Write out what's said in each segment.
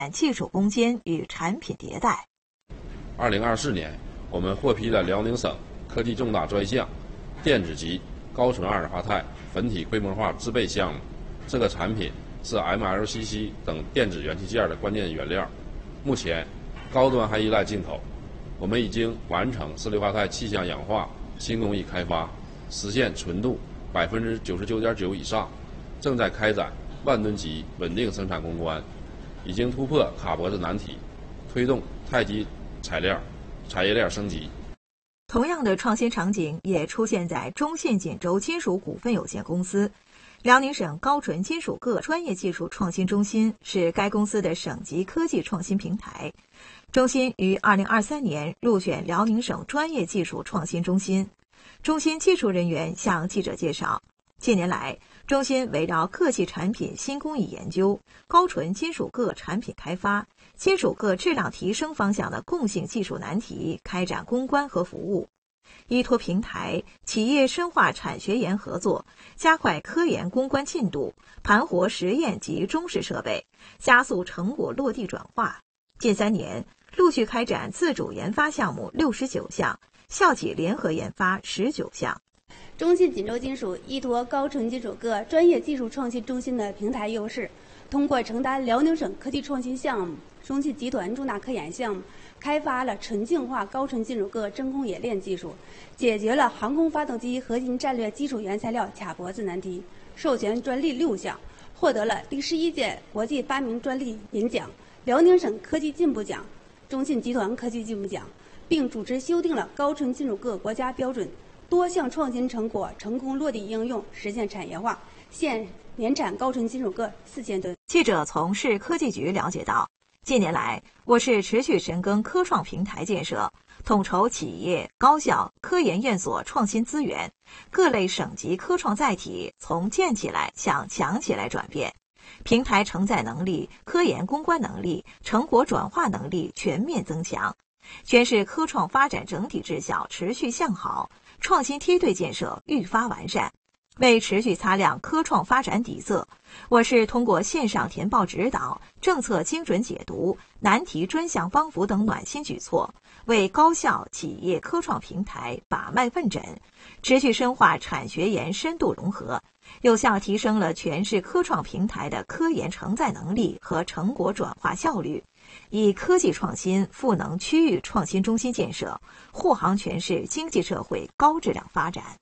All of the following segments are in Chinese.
技术攻坚与产品迭代。 2024年，我们获批了辽宁省科技重大专项电子级高纯二氧化钛粉体规模化制备项目。这个产品是 MLCC 等电子元器件的关键原料，目前高端还依赖进口。我们已经完成四氯化钛气象氧化新工艺开发，实现纯度99.9%以上，正在开展万吨级稳定生产攻关，已经突破卡脖子难题，推动太极产业链升级。 同样的创新场景也出现在中信锦州金属股份有限公司。辽宁省高纯金属铬专业技术创新中心是该公司的省级科技创新平台。中心于2023年入选辽宁省专业技术创新中心。中心技术人员向记者介绍，近年来，中心围绕各系产品新工艺研究、高纯金属铬产品开发、金属铬质量提升方向的共性技术难题开展攻关和服务。依托平台，企业深化产学研合作，加快科研攻关进度，盘活实验及中试设备，加速成果落地转化。近3年，陆续开展自主研发项目69项，校企联合研发19项。 中信锦州金属依托高纯金属铬专业技术创新中心的平台优势，通过承担辽宁省科技创新项目、中信集团重大科研项目，开发了纯净化高纯金属铬真空冶炼技术，解决了航空发动机核心战略基础原材料卡脖子难题，授权专利6项，获得了第11届国际发明专利银奖、辽宁省科技进步奖、中信集团科技进步奖，并主持修订了高纯金属铬国家标准，多项创新成果成功落地应用，实现产业化，现年产高纯金属铬4000吨。 记者从市科技局了解到，近年来，我市持续深耕科创平台建设，统筹企业、高校、科研院所创新资源，各类省级科创载体从建起来向强起来转变，平台承载能力、科研攻关能力、成果转化能力全面增强，全市科创发展整体质效持续向好，创新梯队建设愈发完善。为持续擦亮科创发展底色，我市通过线上填报指导、政策精准解读、难题专项帮扶等暖心举措，为高校、企业科创平台把脉问诊，持续深化产学研深度融合，有效提升了全市科创平台的科研承载能力和成果转化效率，以科技创新赋能区域创新中心建设，护航全市经济社会高质量发展。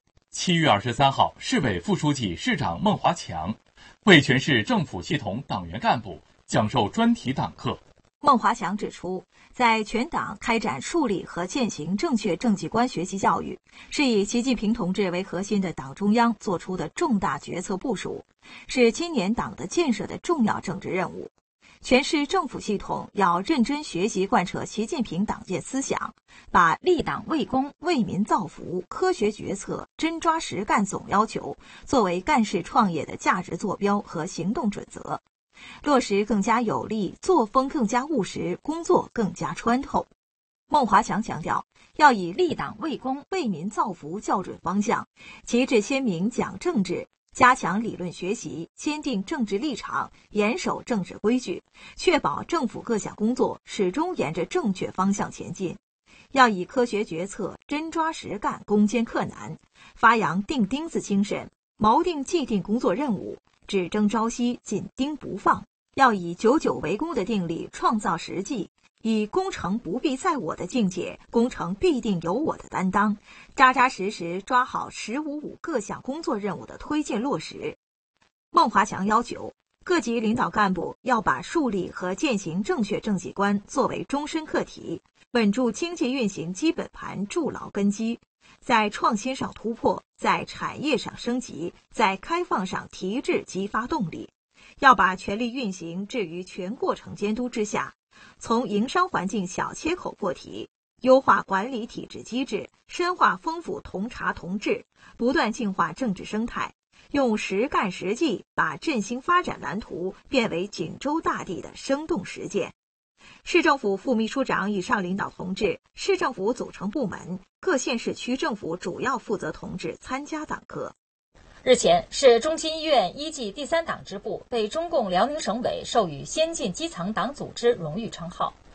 7月23号，市委副书记、市长孟华强为全市政府系统党员干部讲授专题党课。 孟华强指出，在全党开展树立和践行正确政绩观学习教育，是以习近平同志为核心的党中央作出的重大决策部署，是今年党的建设的重要政治任务。全市政府系统要认真学习贯彻习近平党建思想，把立党为公、为民造福、科学决策、真抓实干总要求作为干事创业的价值坐标和行动准则，落实更加有力、作风更加务实、工作更加穿透。孟华强强调，要以立党为公、为民造福校准方向，旗帜鲜明讲政治，加强理论学习，坚定政治立场，严守政治规矩，确保政府各项工作始终沿着正确方向前进。要以科学决策、真抓实干攻坚克难，发扬钉钉子精神，锚定既定工作任务，只争朝夕，紧盯不放。要以久久为功的定力创造实际，以工程不必在我的境界，工程必定有我的担当，扎扎实实抓好“1055”各项工作任务的推进落实。孟华强要求，各级领导干部要把树立和践行正确政绩观作为终身课题，稳住经济运行基本盘，筑牢根基，在创新上突破，在产业上升级，在开放上提质激发动力。要把权力运行置于全过程监督之下，从营商环境小切口破题，优化管理体制机制，深化丰富同察同治，不断净化政治生态，用实干实际把振兴发展蓝图变为锦州大地的生动实践。市政府副秘书长以上领导同志、市政府组成部门、各县市区政府主要负责同志参加党课。 日前，市中心医院1级第3党支部被中共辽宁省委授予先进基层党组织荣誉称号。